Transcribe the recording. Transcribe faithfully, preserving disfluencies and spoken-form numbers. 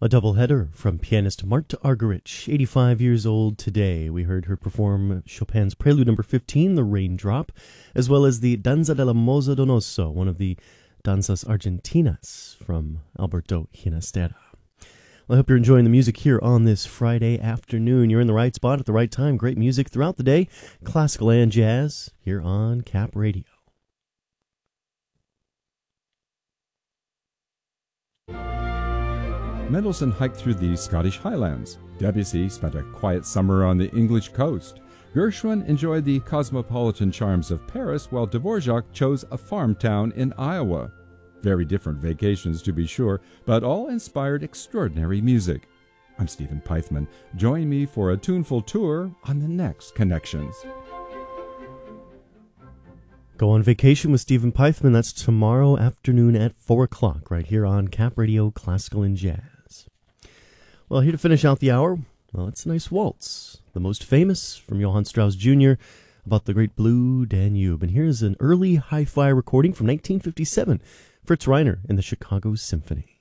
A doubleheader from pianist Marta Argerich, eighty-five years old today. We heard her perform Chopin's Prelude number fifteen, The Raindrop, as well as the Danza della Moza Donoso, one of the danzas argentinas from Alberto Ginastera. Well, I hope you're enjoying the music here on this Friday afternoon. You're in the right spot at the right time. Great music throughout the day, classical and jazz, here on Cap Radio. Mendelssohn hiked through the Scottish Highlands. Debussy spent a quiet summer on the English coast. Gershwin enjoyed the cosmopolitan charms of Paris, while Dvorak chose a farm town in Iowa. Very different vacations, to be sure, but all inspired extraordinary music. I'm Stephen Peithman. Join me for a tuneful tour on the next Connections. Go on vacation with Stephen Peithman. That's tomorrow afternoon at four o'clock, right here on Cap Radio Classical and Jazz. Well, here to finish out the hour, well, it's a nice waltz, the most famous from Johann Strauss Junior about the great Blue Danube. And here's an early hi-fi recording from nineteen fifty-seven, Fritz Reiner and the Chicago Symphony.